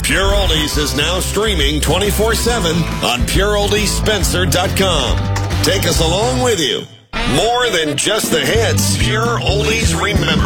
Pure Oldies is now streaming 24/7 on pureoldiespencer.com. Take us along with you. More than just the hits, Pure Oldies Remember.